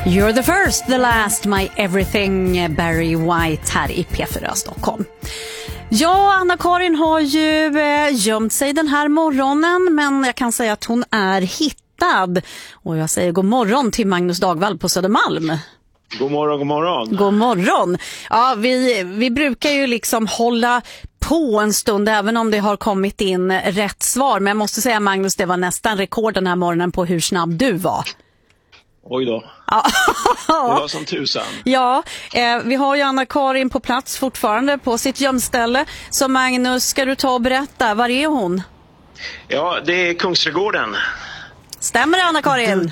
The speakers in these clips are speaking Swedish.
You're the first, the last, my everything, Barry White här i P4 Stockholm. Ja, Anna-Karin har ju gömt sig den här morgonen, men jag kan säga att hon är hittad. Och jag säger god morgon till Magnus Dagvall på Södermalm. God morgon, god morgon. God morgon. Ja, vi brukar ju liksom hålla på en stund även om det har kommit in rätt svar. Men jag måste säga, Magnus, det var nästan rekord den här morgonen på hur snabb du var. Oj då. Ja. Det var som tusan. Ja, vi har ju Anna-Karin på plats fortfarande på sitt gömställe. Så Magnus, ska du ta och berätta, var är hon? Ja, det är Kungsträdgården. Stämmer det, Anna-Karin?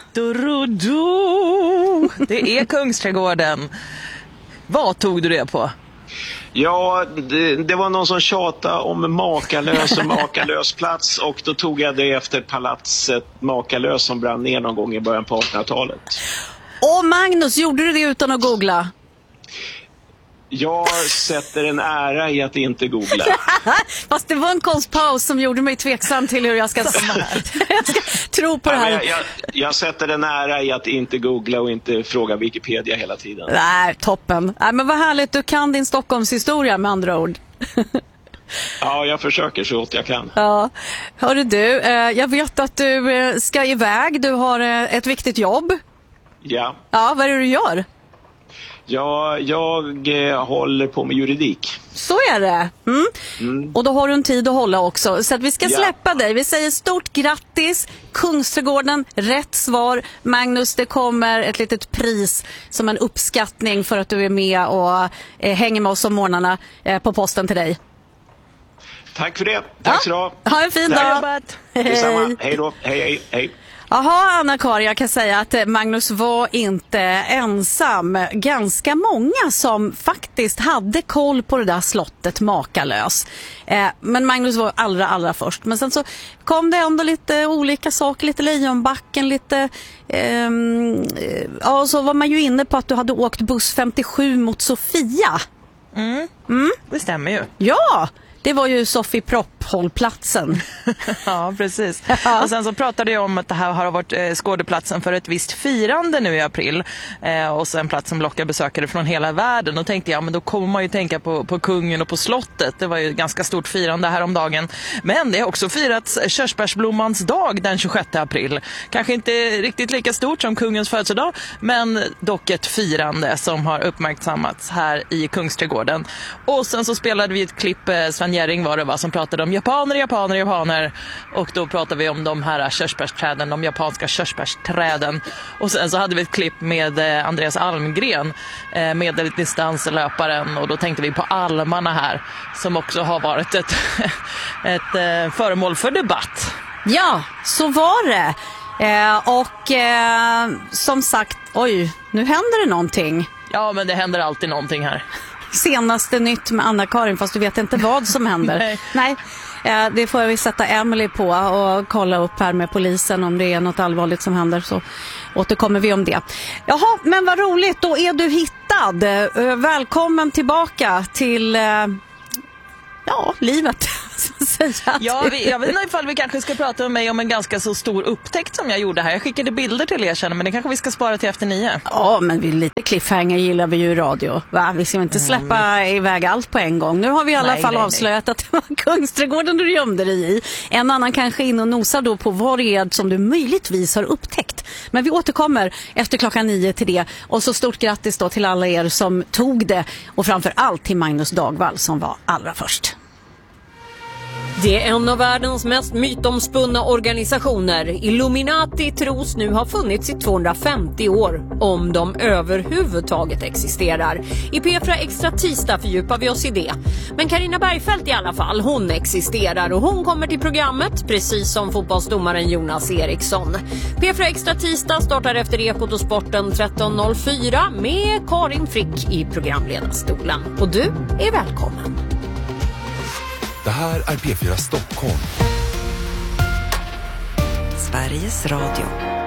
Det är Kungsträdgården. Vad tog du det på? Ja, det var någon som tjatade om makalös och makalös plats, och då tog jag det efter palatset Makalös som brann ner någon gång i början på 1800-talet. Åh, Magnus, gjorde du det utan att googla? Jag sätter en ära i att inte googla. Fast det var en konstpaus som gjorde mig tveksam till hur jag ska tro på det här. Jag sätter en ära i att inte googla och inte fråga Wikipedia hela tiden. Nej, toppen. Nej, men vad härligt, du kan din Stockholmshistoria med andra ord. Ja, jag försöker så gott jag kan. Ja, hörru du, jag vet att du ska iväg. Du har ett viktigt jobb. Ja. Ja, vad är det du gör? Ja, jag håller på med juridik. Så är det. Och då har du en tid att hålla också. Så att vi ska släppa dig. Vi säger stort grattis. Kungsträdgården, rätt svar. Magnus, det kommer ett litet pris som en uppskattning för att du är med och hänger med oss om morgnarna på posten till dig. Tack för det. Tack så du ha en fin dag. Detsamma. Hej då. Hej. Jaha, Anna-Karin, jag kan säga att Magnus var inte ensam. Ganska många som faktiskt hade koll på det där slottet Makalös. Men Magnus var allra först. Men sen så kom det ändå lite olika saker, lite Lejonbacken, lite... ja, så var man ju inne på att du hade åkt buss 57 mot Sofia. Det stämmer ju. Ja! Det var ju Sofie Propp-hållplatsen. Ja, precis. Och sen så pratade jag om att det här har varit skådeplatsen för ett visst firande nu i april. Och sen plats som lockar besökare från hela världen. Och tänkte jag, men då kommer man ju tänka på kungen och på slottet. Det var ju ett ganska stort firande här om dagen. Men det har också firats körsbärsblommans dag den 26 april. Kanske inte riktigt lika stort som kungens födelsedag, men dock ett firande som har uppmärksammats här i Kungsträdgården. Och sen så spelade vi ett klipp, Sven Jerring var det som pratade om japaner. Och då pratade vi om de här körsbärsträden, de japanska körsbärsträden. Och sen så hade vi ett klipp med Andreas Almgren, medeldistanslöparen. Och då tänkte vi på almarna här, som också har varit ett föremål för debatt. Ja, så var det. Som sagt, oj, nu händer det någonting. Ja, men det händer alltid någonting här. Senaste nytt med Anna-Karin, fast du vet inte vad som händer. Nej. Det får vi sätta Emily på och kolla upp här med polisen om det är något allvarligt som händer, så återkommer vi om det. Jaha, men vad roligt, då är du hittad. Välkommen tillbaka till livet. Ja, jag vet inte ifall vi kanske ska prata med mig om en ganska så stor upptäckt som jag gjorde här. Jag skickade bilder till er sen, men det kanske vi ska spara till efter 9. Ja, men vi lite cliffhanger gillar vi ju i radio. Va? Vi ska inte släppa iväg allt på en gång. Nu har vi i alla fall avslöjat att det var Kungsträdgården du gömde dig i. En annan kanske in och nosar då på vad det är som du möjligtvis har upptäckt. Men vi återkommer efter 9:00 till det. Och så stort grattis då till alla er som tog det. Och framför allt till Magnus Dagvall som var allra först. Det är en av världens mest mytomspunna organisationer. Illuminati tros nu ha funnits i 250 år, om de överhuvudtaget existerar. I P4 Extra tisdag fördjupar vi oss i det. Men Carina Bergfeldt i alla fall, hon existerar och hon kommer till programmet, precis som fotbollsdomaren Jonas Eriksson. P4 Extra tisdag startar efter Ekot och Sporten 13.04 med Karin Frick i programledarstolen. Och du är välkommen. Det här är P4 Stockholm. Sveriges Radio.